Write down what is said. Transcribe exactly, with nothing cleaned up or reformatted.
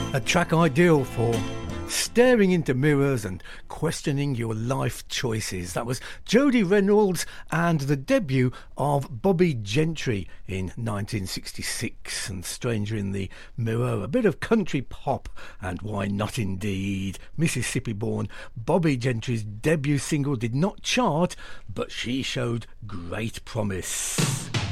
A track ideal for staring into mirrors and questioning your life choices. That was Jody Reynolds and the debut of Bobbie Gentry in nineteen sixty-six, and Stranger in the Mirror, a bit of country pop, and why not indeed. Mississippi-born Bobbie Gentry's debut single did not chart, but she showed great promise.